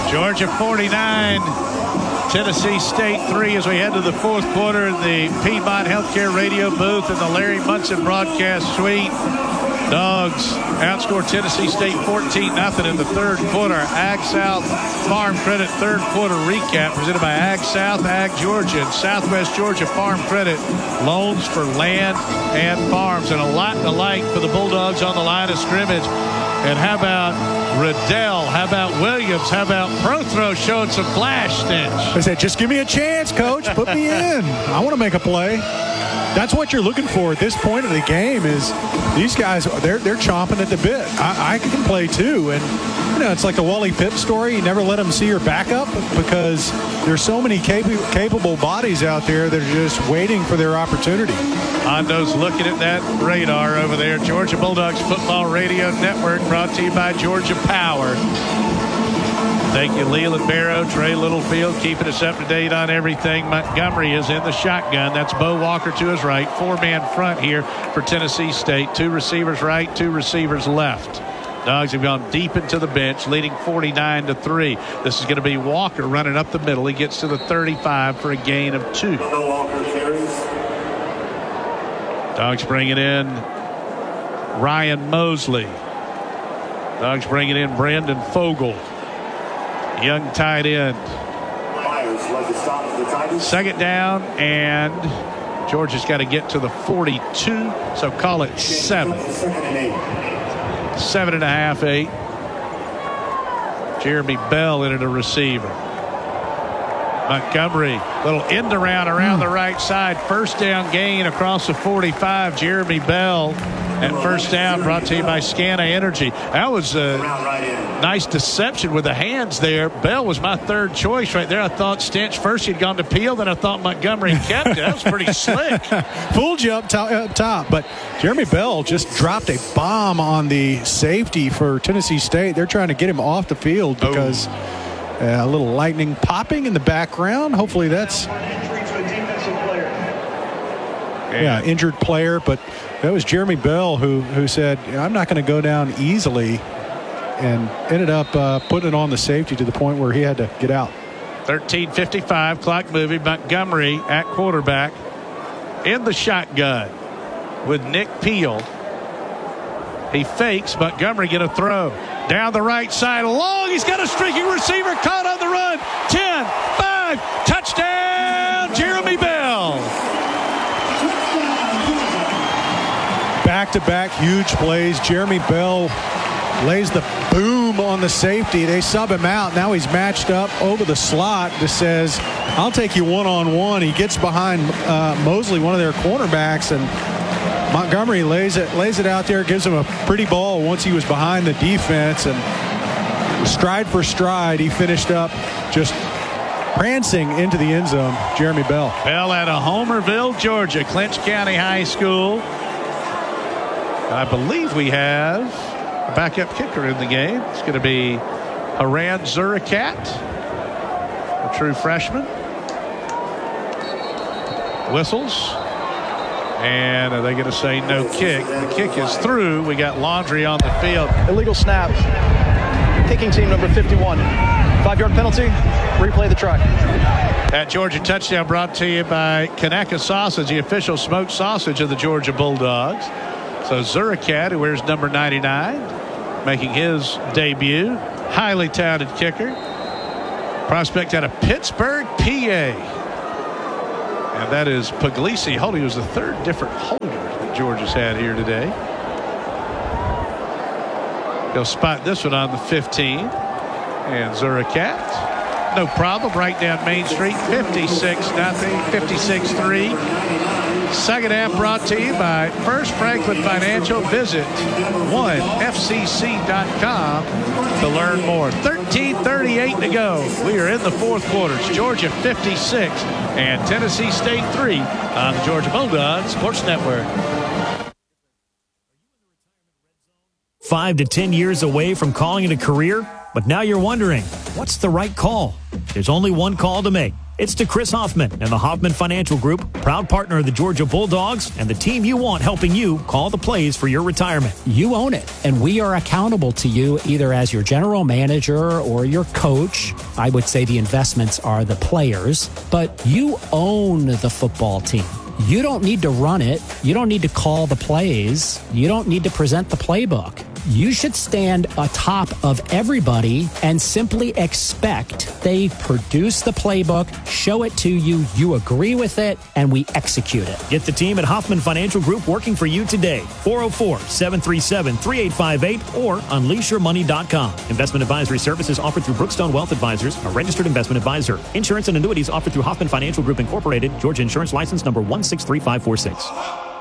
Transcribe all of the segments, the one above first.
Georgia 49, Tennessee State 3 as we head to the fourth quarter in the Piedmont Healthcare radio booth in the Larry Munson broadcast suite. Dogs outscore Tennessee State 14-0 in the third quarter. Ag South Farm Credit third quarter recap presented by Ag South, Ag Georgia, and Southwest Georgia Farm Credit. Loans for land and farms, and a lot to like for the Bulldogs on the line of scrimmage. And how about Riddell? How about Williams? How about Prothro showing some flash, Stinch? I said, just give me a chance, Coach. Put me in. I want to make a play. That's what you're looking for at this point of the game is these guys, they're chomping at the bit. I can play too. And, you know, it's like the Wally Pipp story. You never let them see your backup because there's so many capable bodies out there that are just waiting for their opportunity. Hondo's looking at that radar over there. Georgia Bulldogs Football Radio Network brought to you by Georgia Power. Thank you, Leland Barrow, Trey Littlefield, keeping us up to date on everything. Montgomery is in the shotgun. That's Bo Walker to his right. Four-man front here for Tennessee State. Two receivers right, two receivers left. Dogs have gone deep into the bench, leading 49-3. This is going to be Walker running up the middle. He gets to the 35 for a gain of 2. Dogs bringing in Ryan Mosley. Dogs bringing in Brandon Fogel. Young tight end. Second down, and Georgia's got to get to the 42, so call it 7. 7.5, 8. Jeremy Bell in at a receiver. Montgomery, little end around the right side. First down gain across the 45. Jeremy Bell. And first down brought to you by Scana Energy. That was a nice deception with the hands there. Bell was my third choice right there. I thought Stinch first he'd gone to Peel, then I thought Montgomery kept it. That was pretty slick. Fooled you up top. But Jeremy Bell just dropped a bomb on the safety for Tennessee State. They're trying to get him off the field because a little lightning popping in the background. Hopefully that's injured player, but that was Jeremy Bell who said, I'm not going to go down easily, and ended up putting it on the safety to the point where he had to get out. 13:55, clock moving. Montgomery at quarterback in the shotgun with Nick Peel. He fakes. Montgomery get a throw. Down the right side, long. He's got a streaking receiver caught on the run. 10, 5, touchdown, Jeremy Bell. Back-to-back huge plays. Jeremy Bell lays the boom on the safety. They sub him out. Now he's matched up over the slot. Just says, I'll take you one-on-one. He gets behind Mosley, one of their cornerbacks, and Montgomery lays it out there, gives him a pretty ball once he was behind the defense, and stride for stride, he finished up just prancing into the end zone. Jeremy Bell. Bell out of Homerville, Georgia, Clinch County High School. I believe we have a backup kicker in the game. It's going to be Haran Zuricat, a true freshman. Whistles. And are they going to say no kick? The kick is through. We got Laundry on the field. Illegal snap. Kicking team number 51. 5-yard penalty. Replay the try. That Georgia touchdown brought to you by Kanaka Sausage, the official smoked sausage of the Georgia Bulldogs. So Zuricat, who wears number 99, making his debut. Highly talented kicker. Prospect out of Pittsburgh, PA. And that is Puglisi. He was the third different holder that Georgia's had here today. They'll spot this one on the 15. And Zuricat. No problem. Right down Main Street. 56-0. 56-3. Second half brought to you by First Franklin Financial. Visit 1FCC.com to learn more. 13:38 to go. We are in the fourth quarter. It's Georgia 56 and Tennessee State 3 on the Georgia Bulldogs Sports Network. 5 to 10 years away from calling it a career, but now you're wondering, what's the right call? There's only one call to make. It's to Chris Hoffman and the Hoffman Financial Group, proud partner of the Georgia Bulldogs and the team you want helping you call the plays for your retirement. You own it, and we are accountable to you either as your general manager or your coach. I would say the investments are the players, but you own the football team. You don't need to run it. You don't need to call the plays. You don't need to present the playbook. You should stand atop of everybody and simply expect they produce the playbook, show it to you, you agree with it, and we execute it. Get the team at Hoffman Financial Group working for you today. 404-737-3858 or unleashyourmoney.com. Investment advisory services offered through Brookstone Wealth Advisors, a registered investment advisor. Insurance and annuities offered through Hoffman Financial Group Incorporated, Georgia Insurance License number 163546.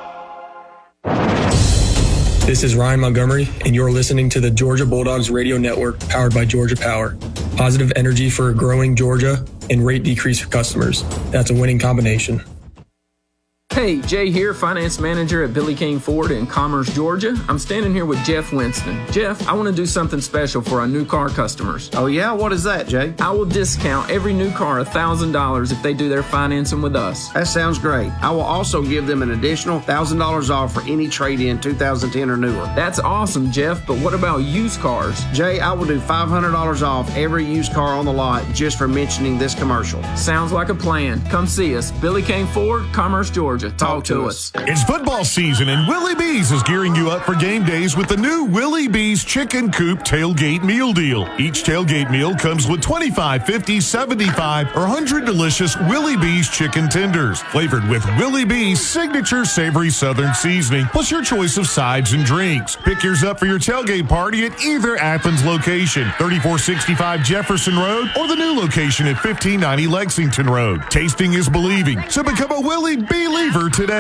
This is Ryan Montgomery, and you're listening to the Georgia Bulldogs Radio Network, powered by Georgia Power. Positive energy for a growing Georgia and rate decrease for customers. That's a winning combination. Hey, Jay here, finance manager at Billy King Ford in Commerce, Georgia. I'm standing here with Jeff Winston. Jeff, I want to do something special for our new car customers. Oh yeah? What is that, Jay? I will discount every new car $1,000 if they do their financing with us. That sounds great. I will also give them an additional $1,000 off for any trade-in 2010 or newer. That's awesome, Jeff, but what about used cars? Jay, I will do $500 off every used car on the lot just for mentioning this commercial. Sounds like a plan. Come see us. Billy King Ford, Commerce, Georgia. Talk to us. It's football season, and Willie B's is gearing you up for game days with the new Willie B's Chicken Coop Tailgate Meal Deal. Each tailgate meal comes with 25, 50, 75, or 100 delicious Willie B's chicken tenders, flavored with Willie B's signature savory southern seasoning, plus your choice of sides and drinks. Pick yours up for your tailgate party at either Athens location, 3465 Jefferson Road, or the new location at 1590 Lexington Road. Tasting is believing, so become a Willie B-liever today.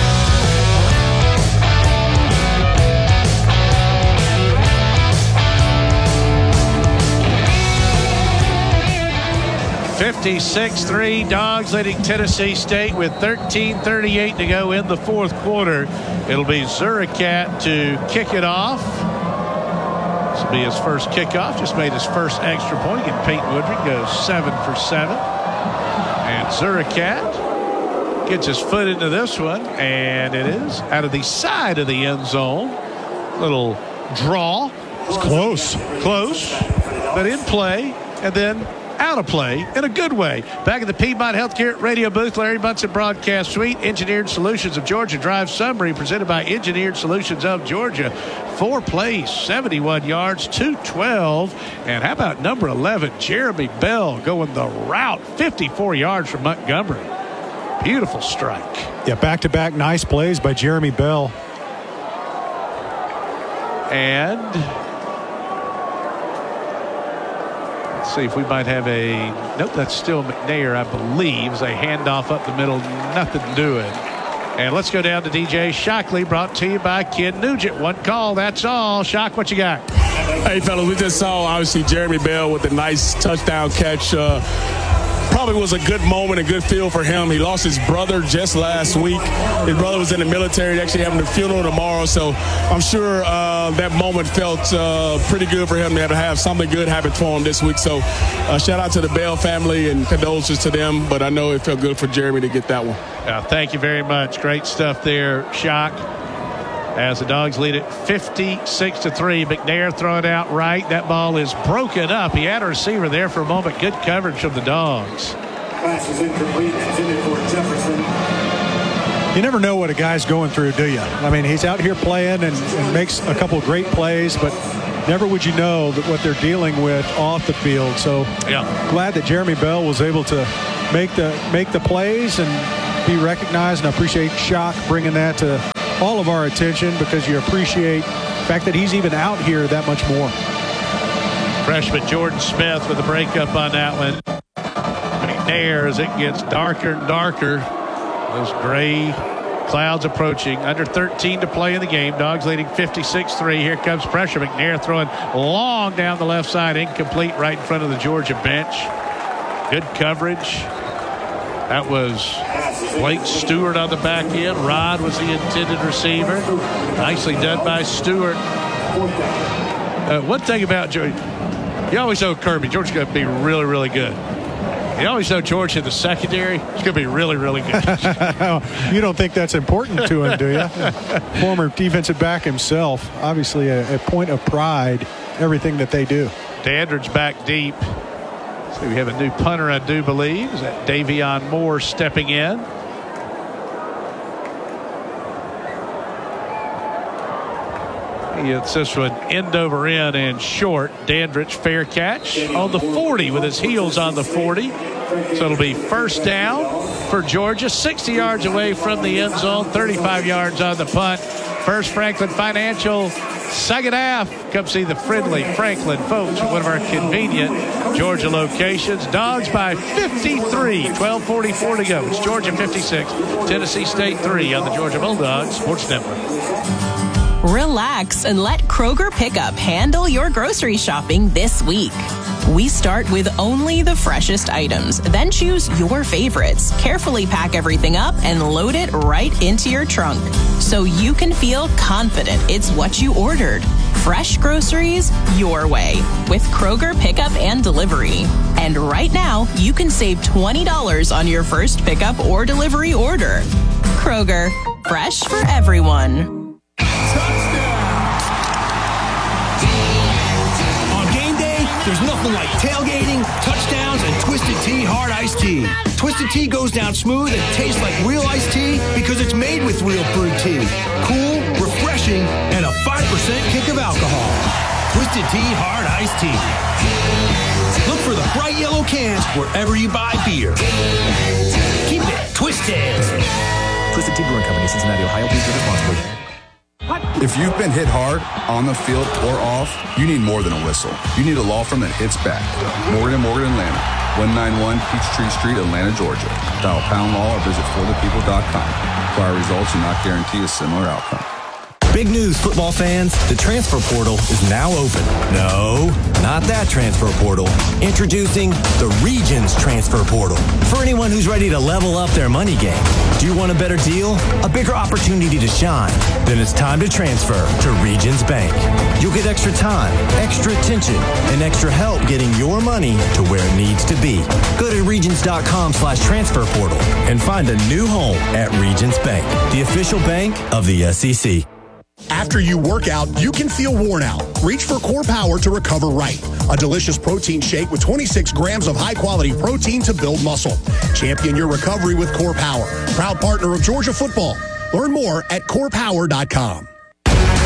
56-3, Dogs leading Tennessee State with 13:38 to go in the fourth quarter. It'll be Zuricat to kick it off. This will be his first kickoff. Just made his first extra point. And Peyton Woodring goes 7 for 7. And Zuricat gets his foot into this one, and it is out of the side of the end zone. Little draw. It's close, but in play, and then out of play in a good way. Back at the Piedmont Healthcare Radio booth, Larry Munson Broadcast Suite. Engineered Solutions of Georgia Drive summary presented by Engineered Solutions of Georgia. 4 plays, 71 yards, 212. And how about number 11, Jeremy Bell, going the route, 54 yards from Montgomery. Beautiful strike. Yeah, back-to-back nice plays by Jeremy Bell. And let's see if we might have a, nope, that's still McNair, I believe, as a handoff up the middle, nothing doing. And let's go down to DJ Shockley, brought to you by Ken Nugent. One call, that's all. Shock, what you got? Hey, fellas, we just saw, obviously, Jeremy Bell with a nice touchdown catch. Probably was a good moment, a good feel for him. He lost his brother just last week. His brother was in the military. They're actually having a funeral tomorrow, so I'm sure that moment felt pretty good for him to have something good happen for him this week. So shout out to the Bell family and condolences to them, but I know it felt good for Jeremy to get that one. Thank you very much. Great stuff there, Shock. As the Dogs lead it 56-3. McNair throwing out right. That ball is broken up. He had a receiver there for a moment. Good coverage from the Dogs. Pass is incomplete. Intended for Jefferson. You never know what a guy's going through, do you? I mean, he's out here playing and makes a couple of great plays, but never would you know that what they're dealing with off the field. So glad that Jeremy Bell was able to make the plays and be recognized, and I appreciate Shock bringing that to all of our attention, because you appreciate the fact that he's even out here that much more. Freshman Jordan Smith with a breakup on that one. McNair, as it gets darker and darker, those gray clouds approaching. Under 13 to play in the game. Dogs leading 56-3. Here comes pressure. McNair throwing long down the left side, incomplete right in front of the Georgia bench. Good coverage. That was Blake Stewart on the back end. Rod was the intended receiver. Nicely done by Stewart. One thing about Georgia, you always know Kirby. Georgia's going to be really, really good. You always know Georgia in the secondary is going to be really, really good. You don't think that's important to him, do you? Former defensive back himself. Obviously a point of pride, everything that they do. Dandridge back deep. So we have a new punter, I do believe. Is that Davion Moore stepping in? He hits this one end over end and short. Dandridge fair catch on the 40 with his heels on the 40. So it'll be first down for Georgia, 60 yards away from the end zone, 35 yards on the punt. First Franklin Financial, second half. Come see the friendly Franklin folks at one of our convenient Georgia locations. Dogs by 53, 12:44 to go. It's Georgia 56, Tennessee State 3 on the Georgia Bulldogs Sports Network. Relax and let Kroger Pickup handle your grocery shopping this week. We start with only the freshest items, then choose your favorites, carefully pack everything up, and load it right into your trunk so you can feel confident it's what you ordered. Fresh groceries your way with Kroger Pickup and Delivery. And right now, you can save $20 on your first pickup or delivery order. Kroger, fresh for everyone. There's nothing like tailgating, touchdowns, and Twisted Tea Hard Iced Tea. Twisted Tea goes down smooth and tastes like real iced tea because it's made with real brewed tea. Cool, refreshing, and a 5% kick of alcohol. Twisted Tea Hard Iced Tea. Look for the bright yellow cans wherever you buy beer. Keep it twisted. Twisted Tea Brewing Company, Cincinnati, Ohio. Please drink responsibly. If you've been hit hard, on the field, or off, you need more than a whistle. You need a law firm that hits back. Morgan & Morgan Atlanta, 191 Peachtree Street, Atlanta, Georgia. Dial Pound Law or visit forthepeople.com. Prior results do not guarantee a similar outcome. Big news, football fans. The transfer portal is now open. No, not that transfer portal. Introducing the Regions Transfer Portal. For anyone who's ready to level up their money game. Do you want a better deal? A bigger opportunity to shine? Then it's time to transfer to Regions Bank. You'll get extra time, extra attention, and extra help getting your money to where it needs to be. Go to regions.com/transfer portal and find a new home at Regions Bank, the official bank of the SEC. After you work out, you can feel worn out. Reach for Core Power to recover right. A delicious protein shake with 26 grams of high-quality protein to build muscle. Champion your recovery with Core Power. Proud partner of Georgia football. Learn more at corepower.com.